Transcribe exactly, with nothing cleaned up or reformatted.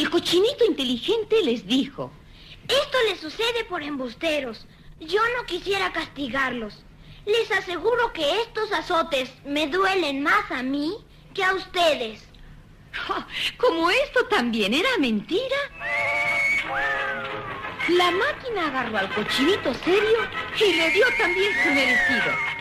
El cochinito inteligente les dijo: esto les sucede por embusteros. Yo no quisiera castigarlos. Les aseguro que estos azotes me duelen más a mí que a ustedes. Oh, como esto también era mentira, la máquina agarró al cochinito serio y le dio también su merecido.